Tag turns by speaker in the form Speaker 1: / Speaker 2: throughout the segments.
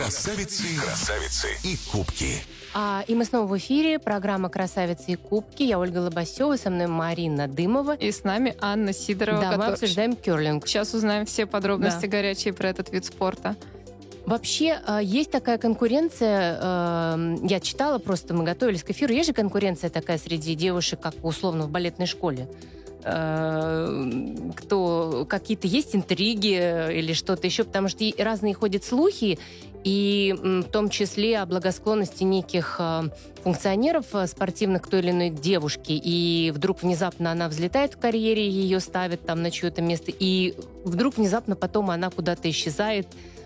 Speaker 1: Красавицы и кубки.
Speaker 2: И мы снова в эфире. Программа «Красавицы и кубки». Я Ольга Лобасева, со мной Марина Дымова.
Speaker 3: И с нами Анна Сидорова.
Speaker 2: Да, мы обсуждаем керлинг.
Speaker 3: Сейчас узнаем все подробности горячие про этот вид спорта.
Speaker 2: Вообще, есть такая конкуренция, я читала просто, мы готовились к эфиру, есть же конкуренция такая среди девушек, как условно в балетной школе. Какие-то есть интриги или что-то еще, потому что разные ходят слухи, и в том числе о благосклонности неких функционеров спортивных к той или иной девушке, и вдруг внезапно она взлетает в карьере, ее ставят там на чье-то место, и вдруг внезапно потом она куда-то исчезает,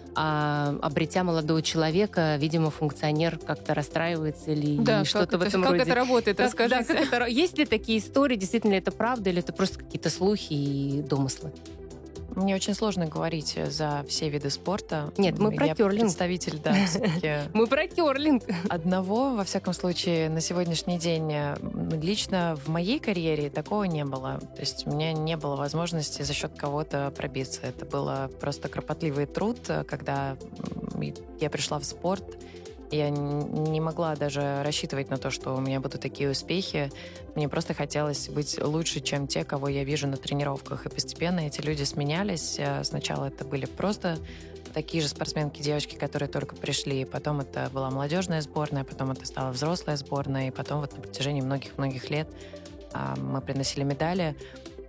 Speaker 2: обретя молодого человека, видимо, функционер как-то расстраивается или что-то в этом роде.
Speaker 3: Как это работает, расскажите.
Speaker 2: Есть ли такие истории, действительно это правда, или это просто какие-то слухи и домыслы?
Speaker 4: Мне очень сложно говорить за все виды спорта.
Speaker 2: Нет, мы про керлинг.
Speaker 4: Представитель, да, все-таки.
Speaker 2: Мы про керлинг.
Speaker 4: Одного, во всяком случае, на сегодняшний день лично в моей карьере такого не было. То есть у меня не было возможности за счет кого-то пробиться. Это было просто кропотливый труд, когда я пришла в спорт. Я не могла даже рассчитывать на то, что у меня будут такие успехи. Мне просто хотелось быть лучше, чем те, кого я вижу на тренировках. И постепенно эти люди сменялись. Сначала это были просто такие же спортсменки, девочки, которые только пришли. Потом это была молодежная сборная, потом это стала взрослая сборная. И потом вот на протяжении многих-многих лет мы приносили медали.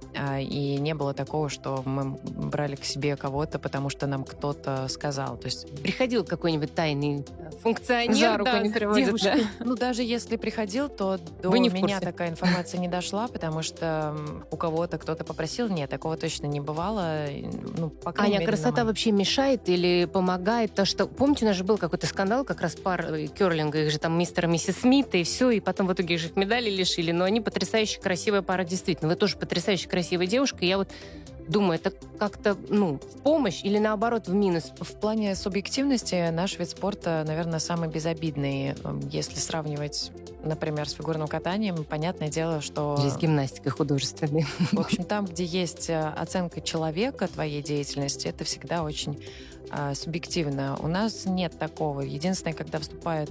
Speaker 4: И не было такого, что мы брали к себе кого-то, потому что нам кто-то сказал. То есть
Speaker 2: приходил какой-нибудь тайный функционер,
Speaker 3: за руку не приводит, да?
Speaker 4: Ну, даже если приходил, то до меня такая информация не дошла, потому что у кого-то кто-то попросил. Нет, такого точно не бывало. Ну, по крайней мере,
Speaker 2: красота вообще мешает или помогает? То, что, помните, у нас же был какой-то скандал как раз пар керлинга, их же там мистер и миссис Смита, и все, и потом в итоге их медали лишили. Но они потрясающе красивая пара, действительно. Вы тоже потрясающе красивая девушка. Я вот думаю, это как-то, в помощь или наоборот в минус?
Speaker 4: В плане субъективности наш вид спорта, наверное, самый безобидный. Если сравнивать, например, с фигурным катанием, понятное дело, что...
Speaker 2: Или с гимнастикой художественной.
Speaker 4: В общем, там, где есть оценка человека, твоей деятельности, это всегда очень субъективно. У нас нет такого. Единственное, когда вступает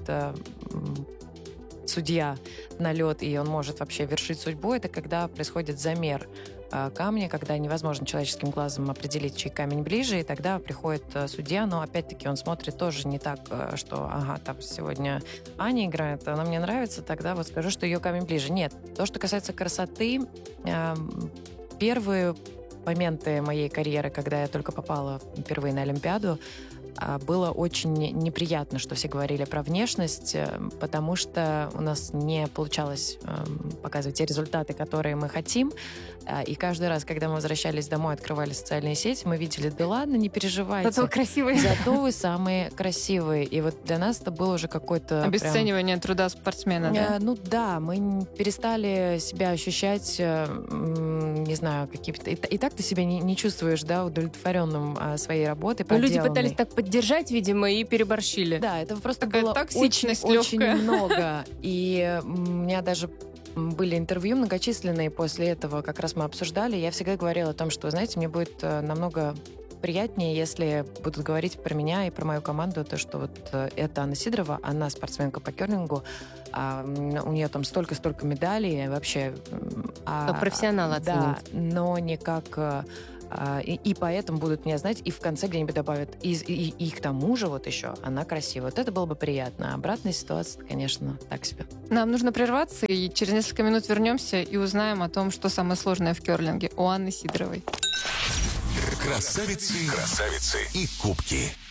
Speaker 4: судья на лед, и он может вообще вершить судьбу, это когда происходит замер камня, когда невозможно человеческим глазом определить, чей камень ближе, и тогда приходит судья, но опять-таки он смотрит тоже не так, что там сегодня Аня играет, она мне нравится, тогда вот скажу, что ее камень ближе. Нет. То, что касается красоты, первые моменты моей карьеры, когда я только попала впервые на Олимпиаду, было очень неприятно, что все говорили про внешность, потому что у нас не получалось показывать те результаты, которые мы хотим. И каждый раз, когда мы возвращались домой, открывали социальные сети, мы видели, да ладно, не переживайте.
Speaker 2: Зато красивые.
Speaker 4: Зато вы самые красивые. И вот для нас это было уже какое-то...
Speaker 3: Обесценивание труда спортсмена, да?
Speaker 4: Ну да, мы перестали себя ощущать, не знаю, какими-то... И так ты себя не чувствуешь, да, удовлетворенным своей работой, проделанной.
Speaker 2: Люди пытались так поддержать, видимо, и переборщили.
Speaker 4: Да, это просто
Speaker 3: такая
Speaker 4: было
Speaker 3: токсичность
Speaker 4: очень много. И у меня даже были интервью многочисленные после этого, как раз мы обсуждали. Я всегда говорила о том, что, знаете, мне будет намного приятнее, если будут говорить про меня и про мою команду, то, что вот это Анна Сидорова, она спортсменка по керлингу, у нее там столько-столько медалей вообще.
Speaker 2: Как профессионал оценить.
Speaker 4: Да, но не как... И поэтому будут меня знать, и в конце где-нибудь добавят. И к тому же вот еще она красивая. Вот это было бы приятно. Обратная ситуация, конечно, так себе.
Speaker 3: Нам нужно прерваться, и через несколько минут вернемся и узнаем о том, что самое сложное в керлинге у Анны Сидоровой.
Speaker 1: Красавицы и кубки.